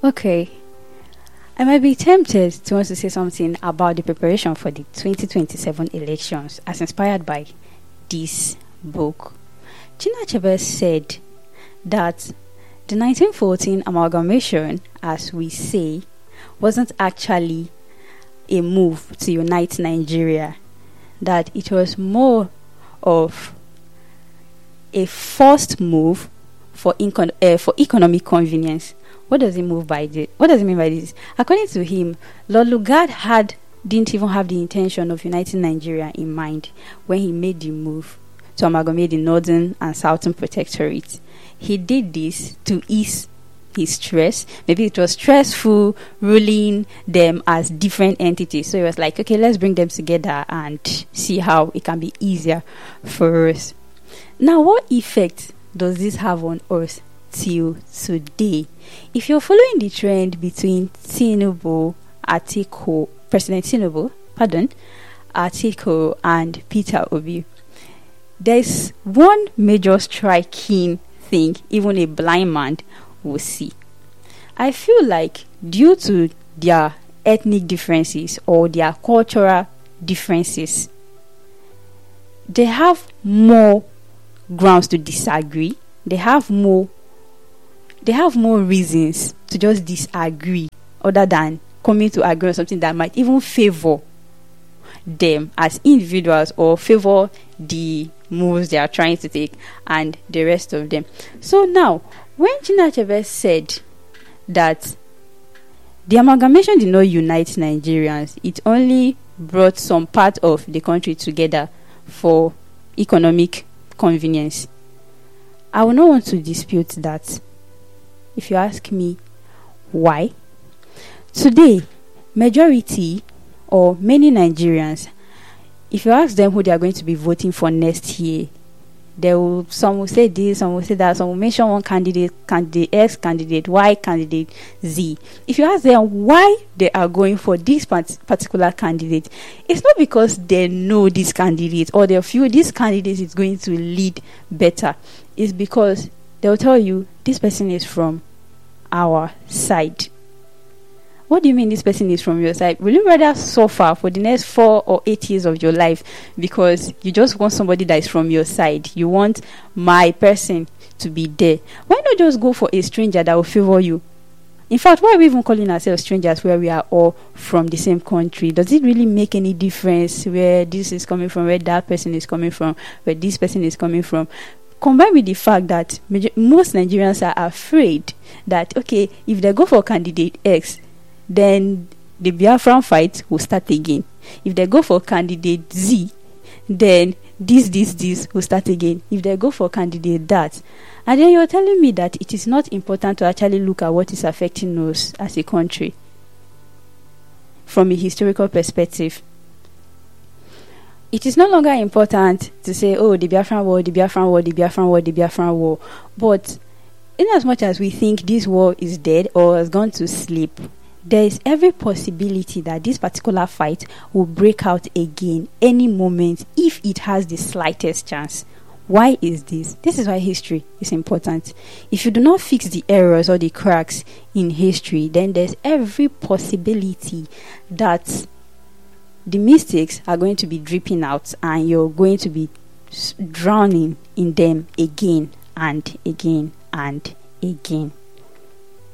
Okay, I might be tempted to want to say something about the preparation for the 2027 elections as inspired by this book. Chinua Achebe said that the 1914 amalgamation, as we say, wasn't actually a move to unite Nigeria, that it was more of a forced move for economic convenience. What does he mean by this? According to him, Lord Lugard didn't even have the intention of uniting Nigeria in mind when he made the move to amalgamate the northern and southern protectorate. He did this to ease his stress. Maybe it was stressful ruling them as different entities. So he was like, okay, let's bring them together and see how it can be easier for us. Now, what effect does this have on us till today? If you're following the trend between President Tinubu, Atiku and Peter Obi, there's one major striking thing even a blind man will see. I feel like due to their ethnic differences or their cultural differences, they have more grounds to disagree. They have more reasons to just disagree other than coming to agree on something that might even favor them as individuals or favor the moves they are trying to take and the rest of them. So now, when Chinua Achebe said that the amalgamation did not unite Nigerians, it only brought some part of the country together for economic convenience, I will not want to dispute that. If you ask me why, today, majority or many Nigerians, if you ask them who they are going to be voting for next year, some will say this, some will say that, some will mention one candidate X, candidate Y, candidate Z. If you ask them why they are going for this particular candidate, it's not because they know this candidate or they feel this candidate is going to lead better. It's because they'll tell you this person is from our side. What do you mean this person is from your side? Will you rather suffer for the next 4 or 8 years of your life because you just want somebody that is from your side? You want my person to be there. Why not just go for a stranger that will favor you? In fact, why are we even calling ourselves strangers where we are all from the same country? Does it really make any difference where this is coming from, where that person is coming from, where this person is coming from? Combined with the fact that most Nigerians are afraid that, okay, if they go for candidate X, then the Biafran fight will start again. If they go for candidate Z, then this will start again. If they go for candidate that. And then you're telling me that it is not important to actually look at what is affecting us as a country from a historical perspective. It is no longer important to say, oh, the Biafran war, the Biafran war, the Biafran war, the Biafran war. But in as much as we think this war is dead or has gone to sleep, there is every possibility that this particular fight will break out again any moment if it has the slightest chance. Why is this? This is why history is important. If you do not fix the errors or the cracks in history, then there's every possibility that the mistakes are going to be dripping out and you're going to be drowning in them again and again and again.